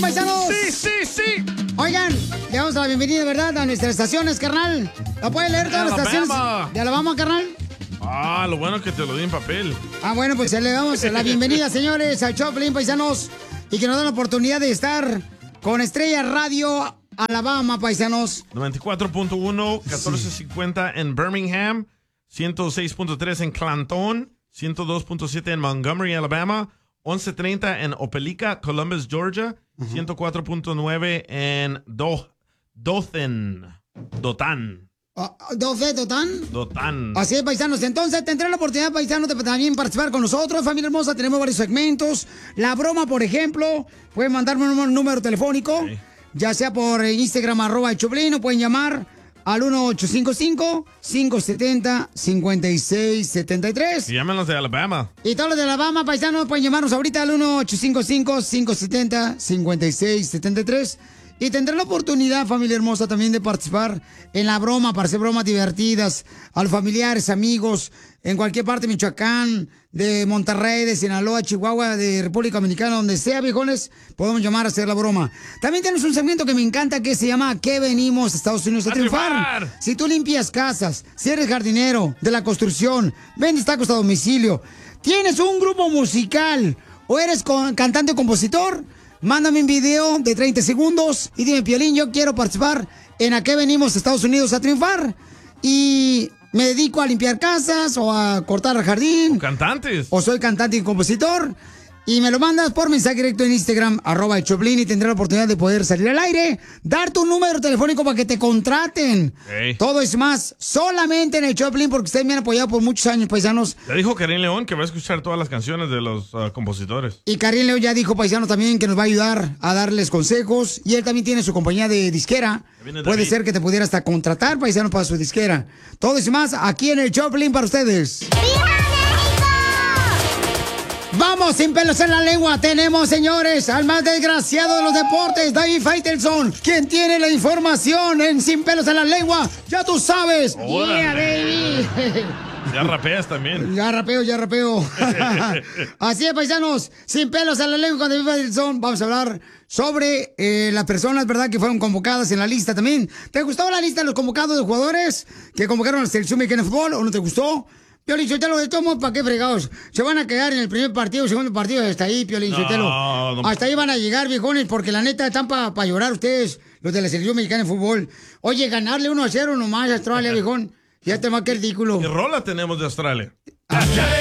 Paisanos. Sí, sí, sí. Oigan, le damos la bienvenida, ¿verdad? A nuestras estaciones, carnal. ¿La puede leer todas las estaciones de Alabama, carnal? Ah, lo bueno es que te lo di en papel. Ah, bueno, pues le damos la bienvenida, señores, al Choplin, paisanos. Y que nos dan la oportunidad de estar con Estrella Radio Alabama, paisanos. 94.1, 1450 en Birmingham, 106.3 en Clanton, 102.7 en Montgomery, Alabama, 1130 en Opelika, Columbus, Georgia, 104.9 en Dothan. ¿Dothan? Así es, paisanos. Entonces, tendrán la oportunidad, paisanos, de también participar con nosotros. Familia hermosa, tenemos varios segmentos. La broma, por ejemplo, pueden mandarme un número telefónico, ya sea por Instagram, @ el Choplin, o pueden llamar al 1-855-570-5673. Y llámenos de Alabama. Y todos los de Alabama, paisanos, pueden llamarnos ahorita al 1-855-570-5673. Y tendrán la oportunidad, familia hermosa, también de participar en la broma, para hacer bromas divertidas a los familiares, amigos, en cualquier parte de Michoacán, de Monterrey, de Sinaloa, Chihuahua, de República Dominicana, donde sea, viejones, podemos llamar a hacer la broma. También tenemos un segmento que me encanta que se llama ¿Qué venimos a Estados Unidos a triunfar? Si tú limpias casas, si eres jardinero de la construcción, vendes tacos a domicilio, tienes un grupo musical o eres cantante o compositor, mándame un video de 30 segundos y dime, Piolín, yo quiero participar en ¿A qué venimos a Estados Unidos a triunfar? Y me dedico a limpiar casas o a cortar el jardín. Cantantes. O soy cantante y compositor. Y me lo mandas por mensaje directo en Instagram, @ el Choplin, y tendré la oportunidad de poder salir al aire, dar tu número telefónico para que te contraten. Todo es más, solamente en el Choplin, porque ustedes me han apoyado por muchos años, paisanos. Ya dijo Karim León que va a escuchar todas las canciones de los compositores. Y Karim León ya dijo, paisanos, también que nos va a ayudar a darles consejos. Y él también tiene su compañía de disquera. Puede ser que te pudiera hasta contratar, paisanos, para su disquera. Todo es más, aquí en el Choplin para ustedes. Vamos, sin pelos en la lengua. Tenemos, señores, al más desgraciado de los deportes, David Faitelson, quien tiene la información en Sin pelos en la lengua. Ya tú sabes. Yeah, baby. Ya rapeas también. Ya rapeo. Así es, paisanos. Sin pelos en la lengua con David Faitelson. Vamos a hablar sobre las personas, ¿verdad?, que fueron convocadas en la lista también. ¿Te gustó la lista de los convocados de jugadores que convocaron a la selección mexicana de fútbol o no te gustó? Piolín Sotelo, de todos modos, ¿para qué fregados? Se van a quedar en el primer partido, segundo partido, hasta ahí, Piolín Sotelo. Hasta ahí van a llegar, viejones, porque la neta están para llorar ustedes, los de la selección mexicana de fútbol. Oye, ganarle 1-0 nomás a Australia, viejón, ya te va a quedar ridículo. ¿Qué rola tenemos de Australia?